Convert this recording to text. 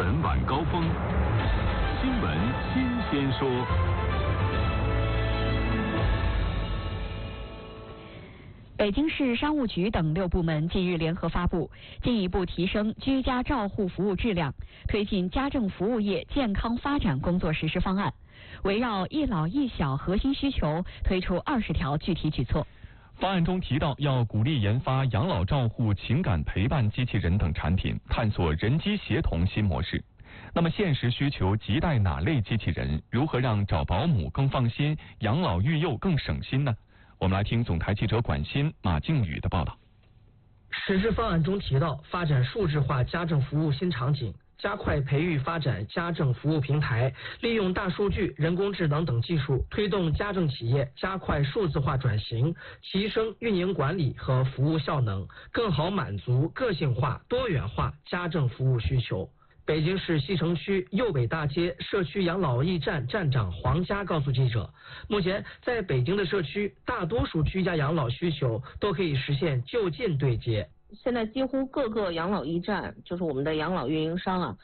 闻晚高峰，新闻新鲜说。 北京市商务局等6部门近日联合发布进一步提升居家照护服务质量，推进家政服务业健康发展工作实施方案，围绕一老一小核心需求推出20条具体举措。 方案中提到，要鼓励研发养老照护、情感陪伴机器人等产品，探索人机协同新模式。那么现实需求亟待哪类机器人？如何让找保姆更放心，养老育幼更省心呢？我们来听总台记者管欣、马靖宇的报道。 实施方案中提到，发展数字化家政服务新场景，加快培育发展家政服务平台，利用大数据、人工智能等技术，推动家政企业加快数字化转型，提升运营管理和服务效能，更好满足个性化、多元化家政服务需求。北京市西城区右北大街社区养老驿站站长黄佳告诉记者，目前在北京的社区，大多数居家养老需求都可以实现就近对接。 现在几乎各个养老驿站，就是我们的养老运营商啊，